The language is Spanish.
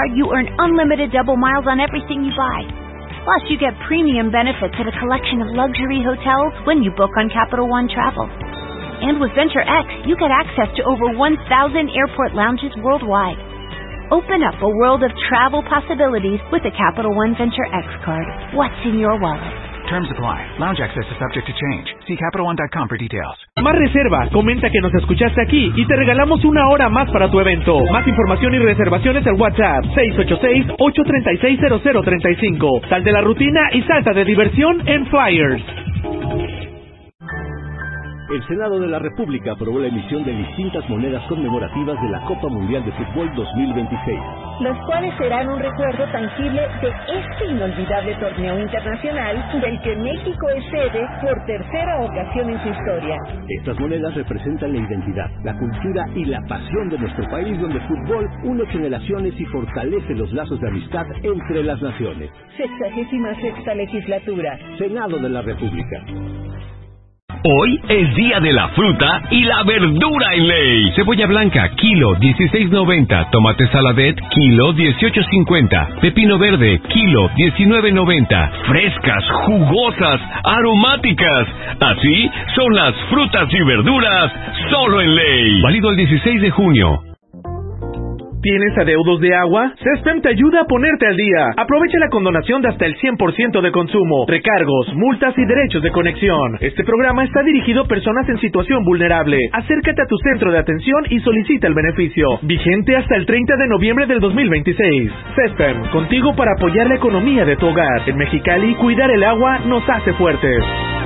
card, you earn unlimited double miles on everything you buy. Plus, you get premium benefits at a collection of luxury hotels when you book on Capital One Travel. And with Venture X, you get access to over 1,000 airport lounges worldwide. Open up a world of travel possibilities with a Capital One Venture X card. What's in your wallet? Terms apply. Lounge access is subject to change. See CapitalOne.com for details. Más reserva, comenta que nos escuchaste aquí y te regalamos una hora más para tu evento. Más información y reservaciones al WhatsApp 686-836-0035. Sal de la rutina y salta de diversión en Flyers. El Senado de la República aprobó la emisión de distintas monedas conmemorativas de la Copa Mundial de Fútbol 2026. Los cuales serán un recuerdo tangible de este inolvidable torneo internacional del que México es sede por tercera ocasión en su historia. Estas monedas representan la identidad, la cultura y la pasión de nuestro país, donde el fútbol une generaciones y fortalece los lazos de amistad entre las naciones. 66ª legislatura. Senado de la República. Hoy es día de la fruta y la verdura en ley. Cebolla blanca, kilo 16.90. Tomate saladet, kilo 18.50. Pepino verde, kilo 19.90. Frescas, jugosas, aromáticas. Así son las frutas y verduras solo en ley. Válido el 16 de junio. ¿Tienes adeudos de agua? CESPEM te ayuda a ponerte al día. Aprovecha la condonación de hasta el 100% de consumo, recargos, multas y derechos de conexión. Este programa está dirigido a personas en situación vulnerable. Acércate a tu centro de atención y solicita el beneficio. Vigente hasta el 30 de noviembre del 2026. CESPEM, contigo para apoyar la economía de tu hogar. En Mexicali, cuidar el agua nos hace fuertes.